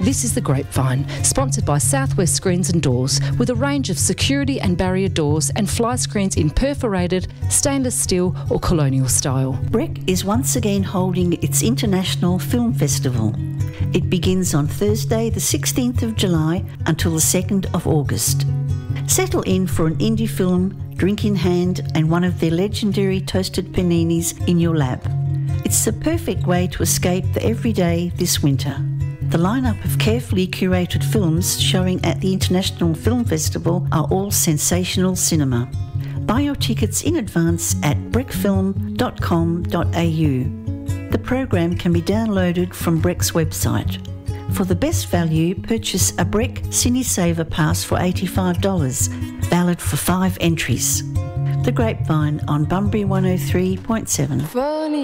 This is The Grapevine, sponsored by Southwest Screens and Doors, with a range of security and barrier doors and fly screens in perforated, stainless steel or colonial style. BREC is once again holding its International Film Festival. It begins on Thursday the 16th of July until the 2nd of August. Settle in for an indie film, drink in hand and one of their legendary toasted paninis in your lap. It's the perfect way to escape the everyday this winter. The lineup of carefully curated films showing at the International Film Festival are all sensational cinema. Buy your tickets in advance at brecfilm.com.au. The program can be downloaded from BREC's website. For the best value, purchase a BREC Cine Saver Pass for $85, valid for 5 entries. The Grapevine on Bunbury 103.7. Funny.